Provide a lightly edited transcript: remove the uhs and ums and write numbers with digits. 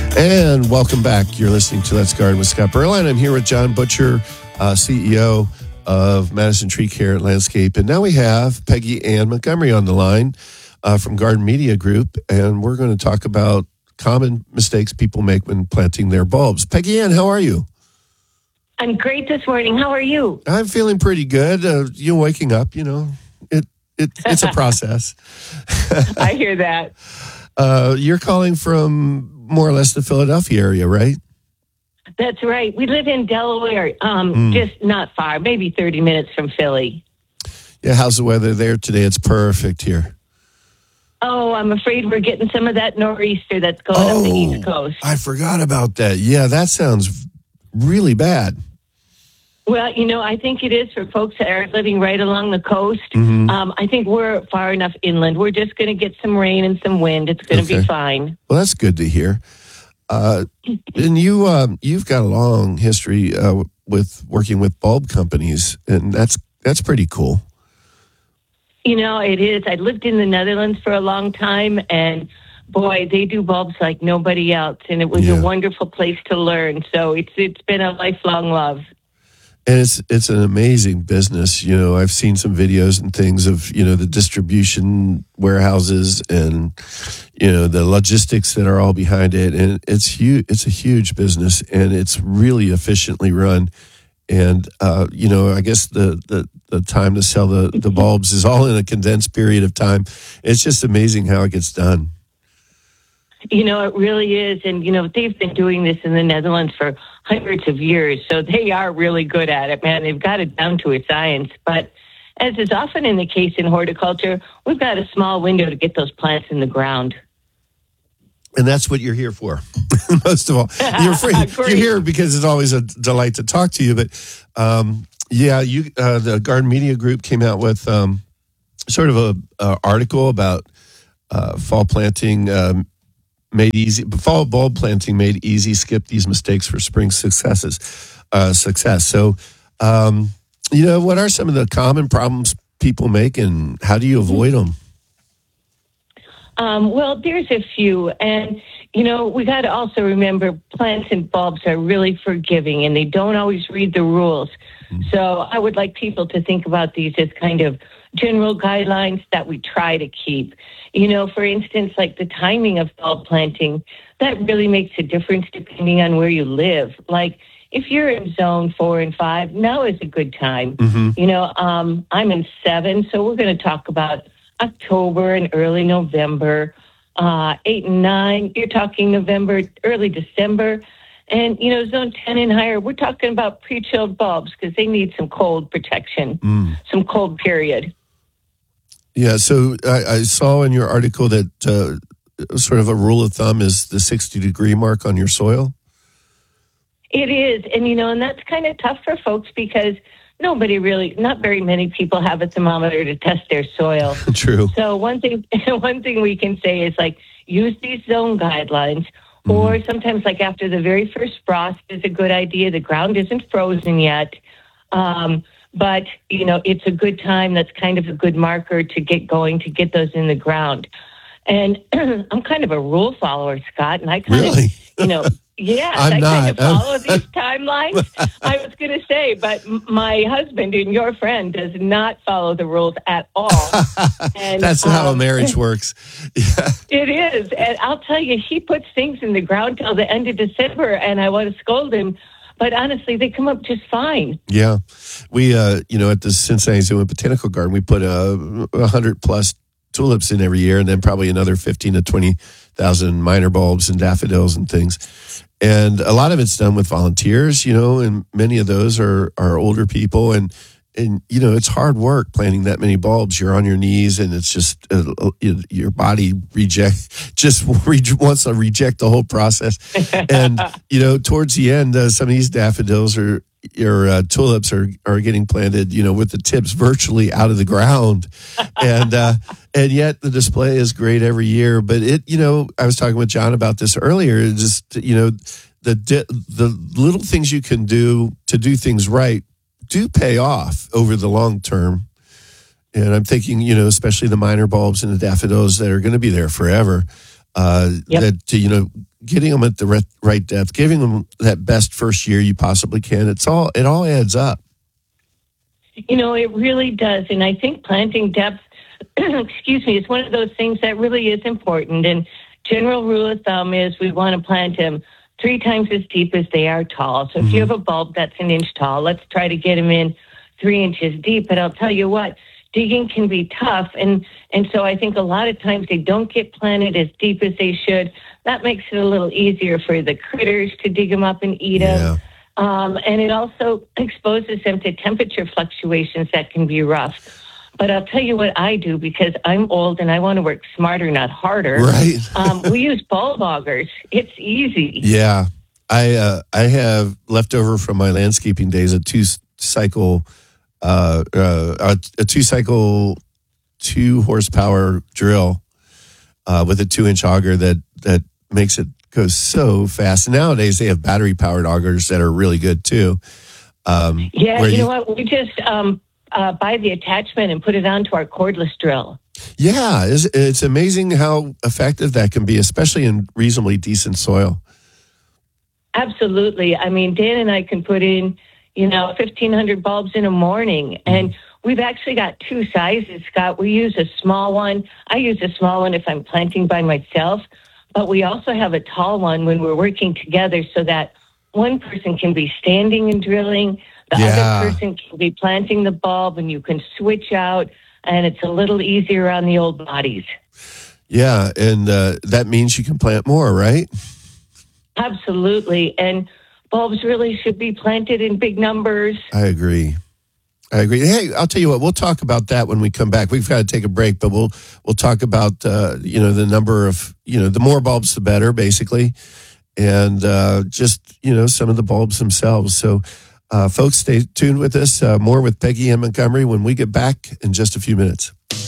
And welcome back. You're listening to Let's Garden with Scott Berline. I'm here with John Butcher, CEO of Madison Tree Care and Landscape. And now we have Peggy Ann Montgomery on the line from Garden Media Group. And we're going to talk about common mistakes people make when planting their bulbs. Peggy Ann, how are you? I'm great this morning. How are you? I'm feeling pretty good. Waking up, it's a process. I hear that. You're calling from more or less the Philadelphia area, right? That's right. We live in Delaware, just not far, maybe 30 minutes from Philly. Yeah, how's the weather there today? It's perfect here. Oh, I'm afraid we're getting some of that nor'easter that's going up the East Coast. I forgot about that. Yeah, that sounds really bad. Well, I think it is for folks that are living right along the coast. I think we're far enough inland. We're just going to get some rain and some wind. It's going to be fine. Well, that's good to hear. And you've got a long history with working with bulb companies, and that's pretty cool. It is. I lived in the Netherlands for a long time, and boy, they do bulbs like nobody else, and it was a wonderful place to learn. So it's been a lifelong love. And it's an amazing business. I've seen some videos and things of, the distribution warehouses and, the logistics that are all behind it. And it's huge. It's a huge business, and it's really efficiently run. And, I guess the time to sell the bulbs is all in a condensed period of time. It's just amazing how it gets done. It really is. And, they've been doing this in the Netherlands for hundreds of years. So they are really good at it, man. They've got it down to a science. But as is often in the case in horticulture, we've got a small window to get those plants in the ground. And that's what you're here for, most of all. You're free. You're here because it's always a delight to talk to you. But, the Garden Media Group came out with sort of a article about fall planting made easy. Fall bulb planting made easy. Skip these mistakes for spring success. So, what are some of the common problems people make, and how do you avoid them? Well, there's a few. And, we got to also remember plants and bulbs are really forgiving, and they don't always read the rules. So I would like people to think about these as kind of general guidelines that we try to keep. For instance, like the timing of bulb planting, that really makes a difference depending on where you live. Like if you're in zone 4 and 5, now is a good time. I'm in 7, so we're going to talk about October and early November. 8 and 9, you're talking November, early December. And, zone 10 and higher, we're talking about pre-chilled bulbs because they need some cold protection, some cold period. Yeah, so I saw in your article that sort of a rule of thumb is the 60-degree mark on your soil. It is. And, and that's kind of tough for folks because not very many people have a thermometer to test their soil. True. So one thing we can say is like use these zone guidelines, or sometimes like after the very first frost is a good idea. The ground isn't frozen yet. But, it's a good time. That's kind of a good marker to get going, to get those in the ground. And I'm kind of a rule follower, Scott, and I kind of, yes, I kind of follow these timelines. I was going to say, but my husband and your friend does not follow the rules at all. And that's how a marriage works. Yeah. It is. And I'll tell you, he puts things in the ground till the end of December, and I want to scold him. But honestly, they come up just fine. Yeah. We, at the Cincinnati Zoo and Botanical Garden, we put 100+ tulips in every year, and then probably another 15 to 20,000 minor bulbs and daffodils and things. And a lot of it's done with volunteers, and many of those are older people. And it's hard work planting that many bulbs. You're on your knees, and it's just your body wants to reject the whole process. And towards the end, some of these daffodils or tulips are getting planted, with the tips virtually out of the ground, and yet the display is great every year. But I was talking with John about this earlier. Just the little things you can do to do things right do pay off over the long term. And I'm thinking, especially the minor bulbs and the daffodils that are going to be there forever, that, getting them at the right depth, giving them that best first year you possibly can. It all adds up. You know, it really does. And I think planting depth, excuse me, is one of those things that really is important. And general rule of thumb is we want to plant them 3 times as deep as they are tall. So if you have a bulb that's an inch tall, let's try to get them in 3 inches deep. But I'll tell you what, digging can be tough. And so I think a lot of times they don't get planted as deep as they should. That makes it a little easier for the critters to dig them up and eat them. And it also exposes them to temperature fluctuations that can be rough. But I'll tell you what I do, because I'm old and I want to work smarter, not harder. Right. We use bulb augers. It's easy. Yeah. I have leftover from my landscaping days a two-cycle 2-horsepower drill with a 2-inch auger that makes it go so fast. And nowadays they have battery-powered augers that are really good too. You know what? We just buy the attachment and put it onto our cordless drill. Yeah, it's amazing how effective that can be, especially in reasonably decent soil. Absolutely. I mean, Dan and I can put in, 1,500 bulbs in a morning. And we've actually got 2 sizes, Scott. We use a small one. I use a small one if I'm planting by myself. But we also have a tall one when we're working together, so that one person can be standing and drilling, the other person can be planting the bulb, and you can switch out, and it's a little easier on the old bodies. Yeah, and that means you can plant more, right? Absolutely. And bulbs really should be planted in big numbers. I agree. Hey, I'll tell you what, we'll talk about that when we come back. We've got to take a break, but we'll talk about, the number of, the more bulbs, the better, basically. And just, some of the bulbs themselves. So, folks, stay tuned with us. More with Peggy Ann Montgomery when we get back in just a few minutes.